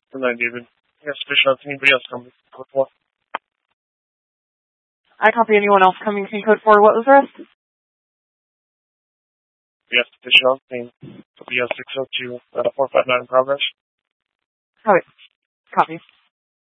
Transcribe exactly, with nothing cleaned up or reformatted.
Good night, David. Yes, fish out. Anybody else coming? Code four. I copy. Anyone else coming to code four? What was the rest? Yes, fish out. W S six oh two. Uh, four five nine in progress. Oh, wait. Copy.